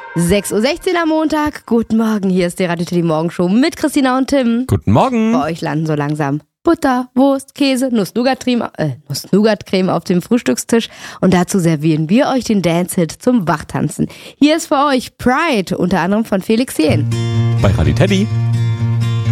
6:16 Uhr am Montag. Guten Morgen, hier ist die Radio Teddy Morgenshow mit Christina und Tim. Guten Morgen. Bei euch landen so langsam Butter, Wurst, Käse, Nuss-Nougat-Creme auf dem Frühstückstisch. Und dazu servieren wir euch den Dance-Hit zum Wachtanzen. Hier ist für euch Pride, unter anderem von Felix Jähn. Bei Radio Teddy.